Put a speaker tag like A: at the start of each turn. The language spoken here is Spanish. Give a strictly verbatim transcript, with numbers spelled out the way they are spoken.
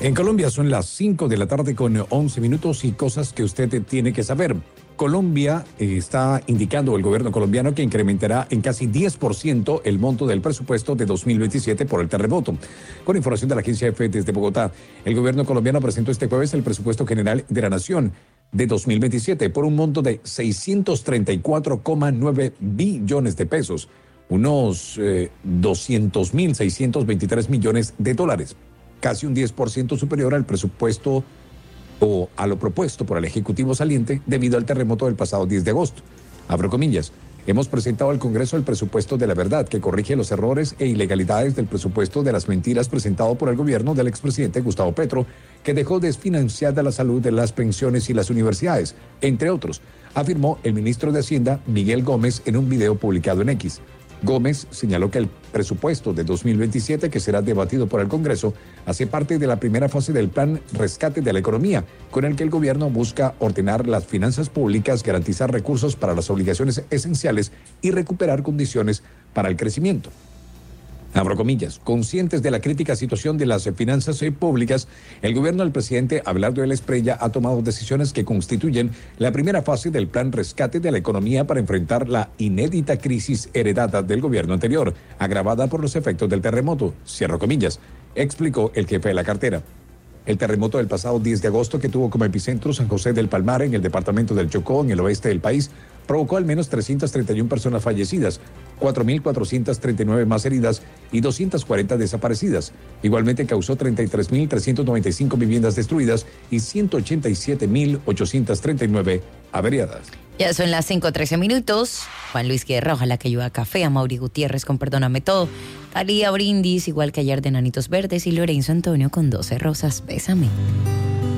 A: En Colombia son las cinco de la tarde con once minutos y cosas que usted tiene que saber. Colombia eh, está indicando el gobierno colombiano que incrementará en casi diez por ciento el monto del presupuesto de dos mil veintisiete por el terremoto. Con información de la agencia EFE desde Bogotá, el gobierno colombiano presentó este jueves el presupuesto general de la nación de dos mil veintisiete por un monto de seiscientos treinta y cuatro coma nueve billones de pesos, unos eh, doscientos mil seiscientos veintitrés millones de dólares, casi un diez por ciento superior al presupuesto o a lo propuesto por el Ejecutivo saliente debido al terremoto del pasado diez de agosto. Abro comillas. Hemos presentado al Congreso el presupuesto de la verdad que corrige los errores e ilegalidades del presupuesto de las mentiras presentado por el gobierno del expresidente Gustavo Petro, que dejó desfinanciada la salud de las pensiones y las universidades, entre otros, afirmó el ministro de Hacienda, Miguel Gómez, en un video publicado en X. Gómez señaló que el presupuesto de dos mil veintisiete, que será debatido por el Congreso, hace parte de la primera fase del plan Rescate de la Economía, con el que el gobierno busca ordenar las finanzas públicas, garantizar recursos para las obligaciones esenciales y recuperar condiciones para el crecimiento. Abro comillas, conscientes de la crítica situación de las finanzas públicas, el gobierno del presidente Abelardo de la Espriella ha tomado decisiones que constituyen la primera fase del plan Rescate de la Economía para enfrentar la inédita crisis heredada del gobierno anterior, agravada por los efectos del terremoto, cierro comillas, explicó el jefe de la cartera. El terremoto del pasado diez de agosto, que tuvo como epicentro San José del Palmar, en el departamento del Chocó, en el oeste del país, provocó al menos trescientas treinta y una personas fallecidas, cuatro mil cuatrocientas treinta y nueve más heridas y doscientas cuarenta desaparecidas. Igualmente causó treinta y tres mil trescientas noventa y cinco viviendas destruidas y ciento ochenta y siete mil ochocientas treinta y nueve averiadas.
B: Ya son las cinco trece minutos. Juan Luis Guerra, ojalá que ayude a Café, a Mauri Gutiérrez con Perdóname Todo, Talía Brindis, igual que ayer de Nanitos Verdes y Lorenzo Antonio con doce rosas, Bésame.